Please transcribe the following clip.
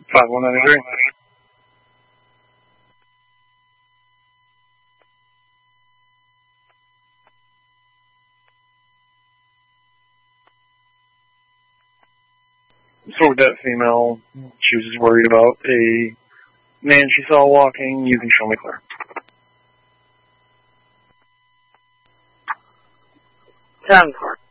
5193. So with that female, she was just worried about a man she saw walking. You can show me clear. 10-4.